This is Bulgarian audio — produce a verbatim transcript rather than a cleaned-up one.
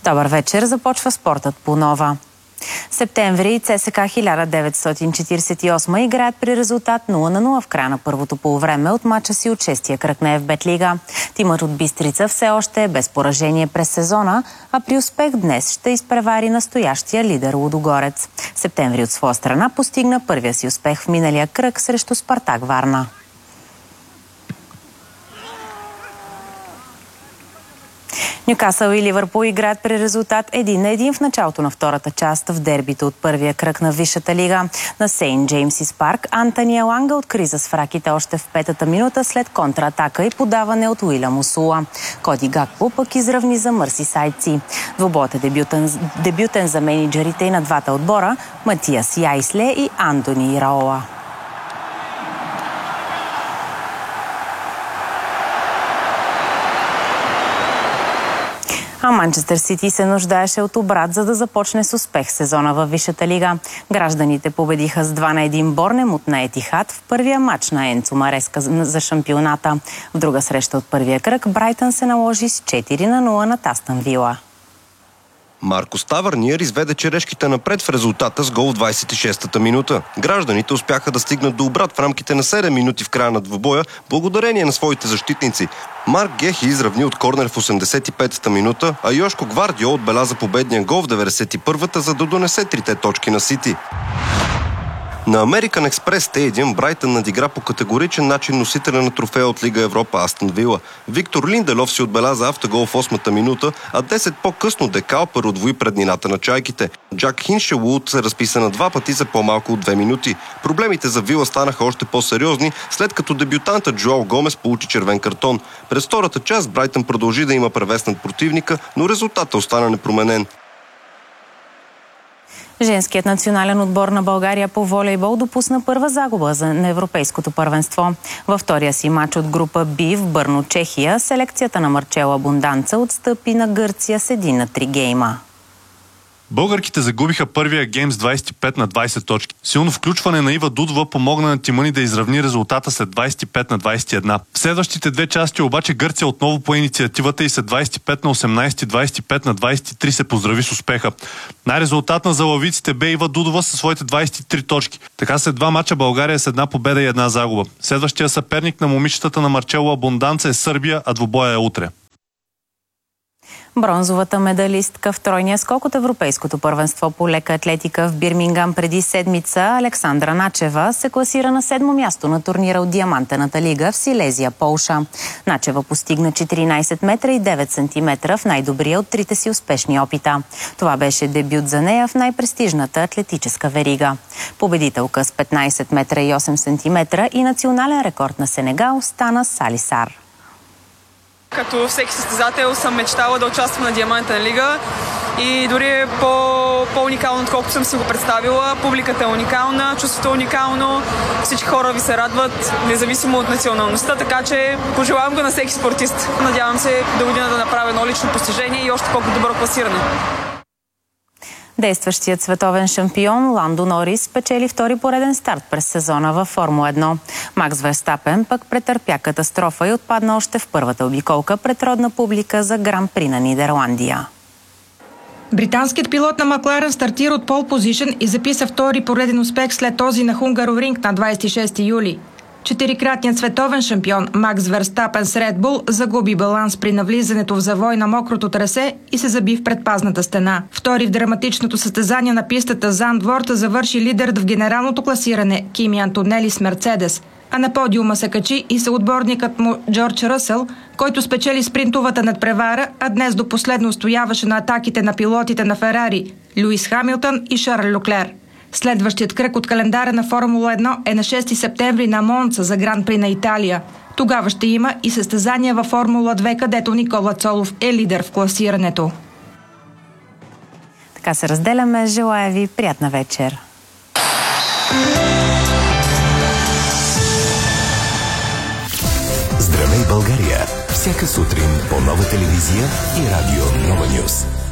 Добър вечер, започва спортът по Нова. Септември ЦСКА хиляда деветстотин четиридесет и осма играят при резултат нула на нула в края на първото полувреме от мача си от шестия кръг на ЕФБЕТ Лига. Тимът от Бистрица все още е без поражение през сезона, а при успех днес ще изпревари настоящия лидер Лудогорец. Септември от своя страна постигна първия си успех в миналия кръг срещу Спартак Варна. Нюкасъл и Ливърпул играят при резултат един на един в началото на втората част в дербито от първия кръг на Висшата лига. На Сейнт Джеймсис парк Антони Еланга откри за свраките още в петата минута след контратака и подаване от Уилям Осула. Коди Гакпо пък изравни за мърсисайдци. Двубоят е дебютен, дебютен за мениджърите и на двата отбора Матиас Яйсле и Андони Ираола. А Манчестър Сити се нуждаеше от обрат, за да започне с успех сезона във Висшата лига. Гражданите победиха с два на един Борнемут на Етихад в първия матч на Енцо Мареска за шампионата. В друга среща от първия кръг Брайтън се наложи с четири на нула на Астън Вила. Маркос Тавърниер изведе черешките напред в резултата с гол в двадесет и шестата минута. Гражданите успяха да стигнат до обрат в рамките на седем минути в края на двубоя, благодарение на своите защитници. Марк Гехи изравни от корнер в осемдесет и петата минута, а Йошко Гвардио отбеляза победния гол в деветдесет и първата, за да донесе трите точки на Сити. На American Express Stadium Брайтън надигра по категоричен начин носителя на трофея от Лига Европа Астън Вила. Виктор Линделов си отбеляза автогол в осмата минута, а десет по-късно Де Калпер удвои преднината на чайките. Джак Хиншелуд се разписа на два пъти за по-малко от две минути. Проблемите за Вила станаха още по-сериозни, след като дебютантът Джоал Гомес получи червен картон. През втората част Брайтън продължи да има превес над противника, но резултатът остана непроменен. Женският национален отбор на България по волейбол допусна първа загуба на европейското първенство. Във втория си матч от група Б в Бърно, Чехия, селекцията на Марчела Абунданца отстъпи на Гърция с един на три гейма. Българките загубиха първия гейм с двадесет и пет на двадесет точки. Силно включване на Ива Дудова помогна на тима ни да изравни резултата след двадесет и пет на двадесет и една. В следващите две части обаче Гърция отново по инициативата и след двадесет и пет на осемнадесет и двадесет и пет на двадесет и три се поздрави с успеха. Най-резултатна за лавиците бе Ива Дудова със своите двадесет и три точки. Така след два мача България е с една победа и една загуба. Следващия съперник на момичетата на Марчело Абунданца е Сърбия, а двубоя е утре. Бронзовата медалистка в тройния скок от Европейското първенство по лека атлетика в Бирмингам преди седмица Александра Начева се класира на седмо място на турнира от Диамантената лига в Силезия, Полша. Начева постигна четиринадесет метра и девет сантиметра в най-добрия от трите си успешни опита. Това беше дебют за нея в най-престижната атлетическа верига. Победителка с петнадесет метра и осем сантиметра и национален рекорд на Сенегал стана Сали Сар. Като всеки състезател съм мечтала да участвам на Диамантена лига и дори е по, по-уникално, отколкото съм си го представила. Публиката е уникална, чувството е уникално, всички хора ви се радват, независимо от националността, така че пожелавам го на всеки спортист. Надявам се до година да направя едно лично постижение и още по-добро класиране. Действащият световен шампион Ландо Норис спечели втори пореден старт през сезона във Формула едно. Макс Верстапен пък претърпя катастрофа и отпадна още в първата обиколка пред родна публика за Гран-при на Нидерландия. Британският пилот на Макларен стартира от пол позишън и записа втори пореден успех след този на Хунгароринг на двадесет и шести юли. Четирикратният световен шампион Макс Верстапен с Ред Бул загуби баланс при навлизането в завой на мокрото трасе и се заби в предпазната стена. Втори в драматичното състезание на пистата Зандворт завърши лидер в генералното класиране Кими Антонели с Мерцедес, а на подиума се качи и съотборникът му Джордж Ръсъл, който спечели спринтовата надпревара, а днес до последно устояваше на атаките на пилотите на Ферари Луис Хамилтън и Шарл Люклер. Следващият кръг от календара на Формула едно е на шести септември на Монца за Гран-при на Италия. Тогава ще има и състезания във Формула две, където Никола Цолов е лидер в класирането. Така се разделяме. Желая ви приятна вечер. Здравей, България! Всяка сутрин по Нова телевизия и радио Нова Нюз.